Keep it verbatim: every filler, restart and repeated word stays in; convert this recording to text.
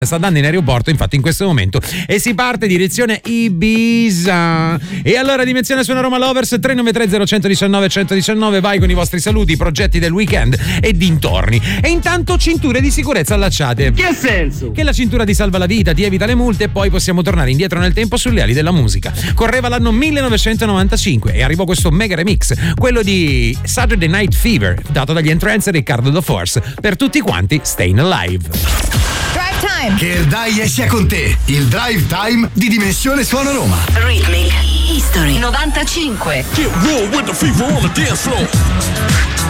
sta andando in aeroporto infatti in questo momento e si parte direzione Ibiza. E allora Dimensione Suona Roma Lovers tre nove tre zero uno uno nove uno uno nove, vai con i vostri saluti, progetti del weekend e dintorni. E intanto cinture di sicurezza allacciate. Che senso? Che la cintura ti salva la vita, ti evita le multe e poi possiamo tornare indietro nel tempo sulle ali della musica. Correva l'anno millenovecentonovantacinque e arrivò questo mega remix, quello di Saturday Night Fever, dato dagli Entrance e Riccardo The Force. Per tutti quanti, Staying Alive. Drive Time. Che il Dai sia con te. Il Drive Time di Dimensione Suona Roma. Rhythmic History novantacinque. Get real with the fever on the dance floor.